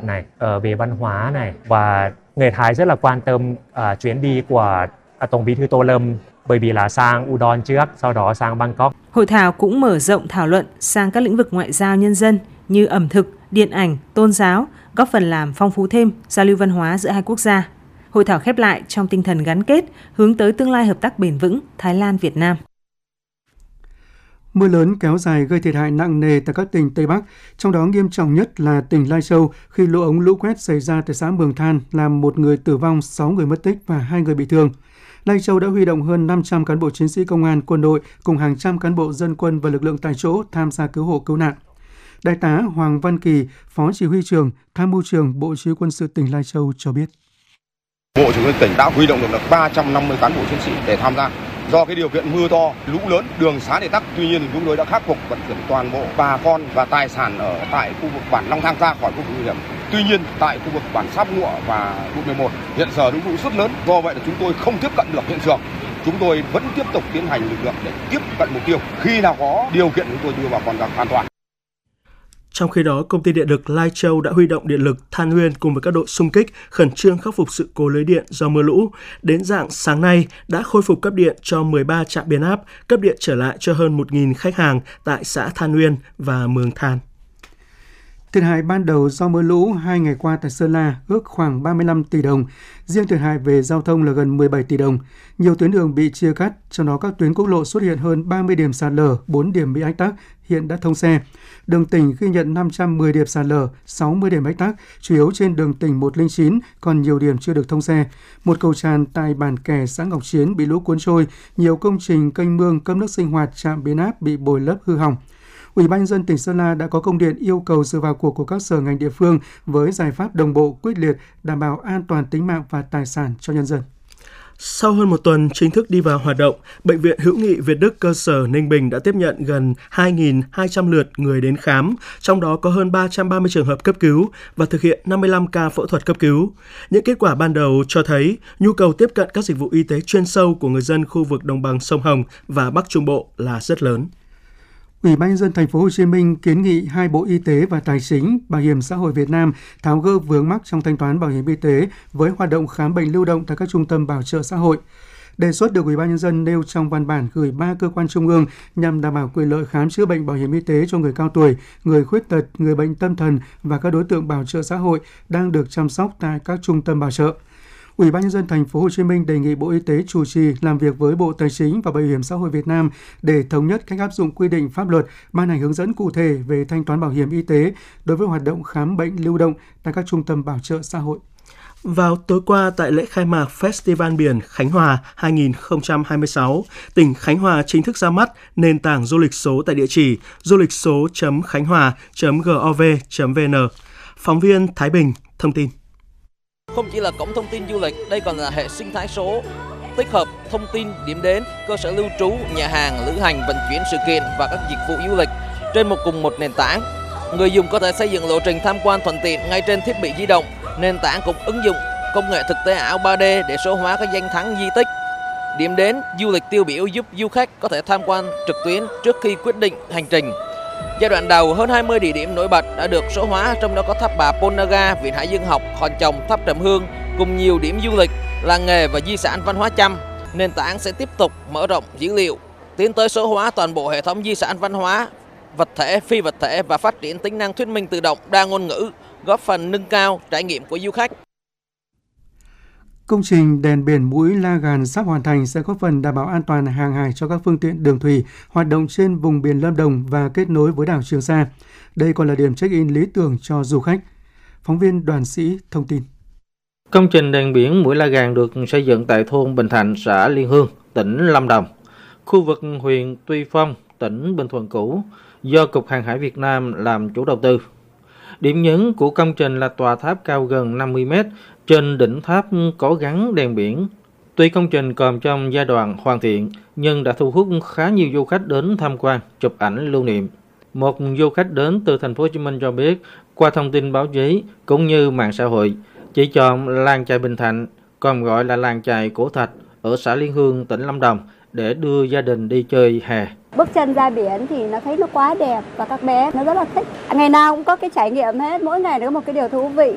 này, về văn hóa này, và người Thái rất là quan tâm chuyến đi của Tổng Bí thư Tô Lâm, bởi vì là sang Udon trước, sau đó sang Bangkok. Hội thảo cũng mở rộng thảo luận sang các lĩnh vực ngoại giao nhân dân như ẩm thực, điện ảnh, tôn giáo, góp phần làm phong phú thêm giao lưu văn hóa giữa hai quốc gia. Hội thảo khép lại trong tinh thần gắn kết, hướng tới tương lai hợp tác bền vững Thái Lan-Việt Nam. Mưa lớn kéo dài gây thiệt hại nặng nề tại các tỉnh Tây Bắc, trong đó nghiêm trọng nhất là tỉnh Lai Châu khi lũ ống lũ quét xảy ra tại xã Mường Than làm 1 người tử vong, 6 người mất tích và 2 người bị thương. Lai Châu đã huy động hơn 500 cán bộ chiến sĩ công an, quân đội cùng hàng trăm cán bộ dân quân và lực lượng tại chỗ tham gia cứu hộ cứu nạn. Đại tá Hoàng Văn Kỳ, Phó Chỉ huy trưởng, Tham mưu trưởng Bộ Chỉ huy Quân sự tỉnh Lai Châu cho biết. Bộ Chỉ huy tỉnh đã huy động được 350 cán bộ chiến sĩ để tham gia. Do cái điều kiện mưa to, lũ lớn, đường xá để tắc, tuy nhiên chúng tôi đã khắc phục vận chuyển toàn bộ bà con và tài sản ở tại khu vực bản Long Thang ra khỏi khu vực nguy hiểm. Tuy nhiên tại khu vực bản Sáp Ngụa và khu 11 hiện giờ lũ rất lớn, do vậy là chúng tôi không tiếp cận được hiện trường. Chúng tôi vẫn tiếp tục tiến hành lực lượng để tiếp cận mục tiêu. Khi nào có điều kiện chúng tôi đưa bà con ra an toàn. Trong khi đó, Công ty Điện lực Lai Châu đã huy động điện lực Than Uyên cùng với các đội xung kích khẩn trương khắc phục sự cố lưới điện do mưa lũ. Đến rạng sáng nay đã khôi phục cấp điện cho 13 trạm biến áp, cấp điện trở lại cho hơn 1.000 khách hàng tại xã Than Uyên và Mường Than. Thiệt hại ban đầu do mưa lũ 2 ngày qua tại Sơn La ước khoảng 35 tỷ đồng. Riêng thiệt hại về giao thông là gần 17 tỷ đồng. Nhiều tuyến đường bị chia cắt, trong đó các tuyến quốc lộ xuất hiện hơn 30 điểm sạt lở, 4 điểm bị ách tắc, hiện đã thông xe. Đường tỉnh ghi nhận 510 điểm sạt lở, 60 điểm ách tắc, chủ yếu trên đường tỉnh 109, còn nhiều điểm chưa được thông xe. Một cầu tràn tại bản Kè, xã Ngọc Chiến bị lũ cuốn trôi, nhiều công trình kênh mương cấp nước sinh hoạt, trạm biến áp bị bồi lấp hư hỏng. Ủy ban nhân dân tỉnh Sơn La đã có công điện yêu cầu sự vào cuộc của các sở ngành địa phương với giải pháp đồng bộ, quyết liệt, đảm bảo an toàn tính mạng và tài sản cho nhân dân. Sau hơn một tuần chính thức đi vào hoạt động, Bệnh viện Hữu nghị Việt Đức cơ sở Ninh Bình đã tiếp nhận gần 2.200 lượt người đến khám, trong đó có hơn 330 trường hợp cấp cứu và thực hiện 55 ca phẫu thuật cấp cứu. Những kết quả ban đầu cho thấy nhu cầu tiếp cận các dịch vụ y tế chuyên sâu của người dân khu vực đồng bằng sông Hồng và Bắc Trung Bộ là rất lớn. Ủy ban nhân dân thành phố Hồ Chí Minh kiến nghị hai Bộ Y tế và Tài chính, Bảo hiểm xã hội Việt Nam tháo gỡ vướng mắc trong thanh toán bảo hiểm y tế với hoạt động khám bệnh lưu động tại các trung tâm bảo trợ xã hội. Đề xuất được Ủy ban nhân dân nêu trong văn bản gửi 3 cơ quan trung ương nhằm đảm bảo quyền lợi khám chữa bệnh bảo hiểm y tế cho người cao tuổi, người khuyết tật, người bệnh tâm thần và các đối tượng bảo trợ xã hội đang được chăm sóc tại các trung tâm bảo trợ. Ủy ban nhân dân thành phố Hồ Chí Minh đề nghị Bộ Y tế chủ trì làm việc với Bộ Tài chính và Bảo hiểm xã hội Việt Nam để thống nhất cách áp dụng quy định pháp luật, ban hành hướng dẫn cụ thể về thanh toán bảo hiểm y tế đối với hoạt động khám bệnh lưu động tại các trung tâm bảo trợ xã hội. Vào tối qua tại lễ khai mạc Festival Biển Khánh Hòa 2026, tỉnh Khánh Hòa chính thức ra mắt nền tảng du lịch số tại địa chỉ du lịch số.khánh hòa.gov.vn. Phóng viên Thái Bình thông tin. Không chỉ là cổng thông tin du lịch, đây còn là hệ sinh thái số, tích hợp thông tin, điểm đến, cơ sở lưu trú, nhà hàng, lữ hành, vận chuyển sự kiện và các dịch vụ du lịch trên cùng một nền tảng. Người dùng có thể xây dựng lộ trình tham quan thuận tiện ngay trên thiết bị di động. Nền tảng cũng ứng dụng công nghệ thực tế ảo 3D để số hóa các danh thắng di tích, điểm đến du lịch tiêu biểu giúp du khách có thể tham quan trực tuyến trước khi quyết định hành trình. Giai đoạn đầu, hơn 20 địa điểm nổi bật đã được số hóa, trong đó có tháp Bà Pôn Naga, Viện Hải Dương học, Hòn Chồng, tháp Trầm Hương cùng nhiều điểm du lịch, làng nghề và di sản văn hóa Chăm. Nền tảng sẽ tiếp tục mở rộng dữ liệu, tiến tới số hóa toàn bộ hệ thống di sản văn hóa, vật thể, phi vật thể và phát triển tính năng thuyết minh tự động đa ngôn ngữ, góp phần nâng cao trải nghiệm của du khách. Công trình đèn biển Mũi La Gàn sắp hoàn thành sẽ góp phần đảm bảo an toàn hàng hải cho các phương tiện đường thủy hoạt động trên vùng biển Lâm Đồng và kết nối với đảo Trường Sa. Đây còn là điểm check-in lý tưởng cho du khách. Phóng viên Đoàn Sĩ thông tin. Công trình đèn biển Mũi La Gàn được xây dựng tại thôn Bình Thạnh, xã Liên Hương, tỉnh Lâm Đồng, khu vực huyện Tuy Phong, tỉnh Bình Thuận cũ, do Cục Hàng hải Việt Nam làm chủ đầu tư. Điểm nhấn của công trình là tòa tháp cao gần 50 m, trên đỉnh tháp có gắn đèn biển. Tuy công trình còn trong giai đoạn hoàn thiện, nhưng đã thu hút khá nhiều du khách đến tham quan, chụp ảnh lưu niệm. Một du khách đến từ thành phố Hồ Chí Minh cho biết, qua thông tin báo chí cũng như mạng xã hội, chỉ chọn làng chài Bình Thạnh, còn gọi là làng chài Cổ Thạch ở xã Liên Hương, tỉnh Lâm Đồng để đưa gia đình đi chơi hè. Bước chân ra biển thì nó thấy nó quá đẹp và các bé nó rất là thích. Ngày nào cũng có cái trải nghiệm hết, mỗi ngày có một cái điều thú vị.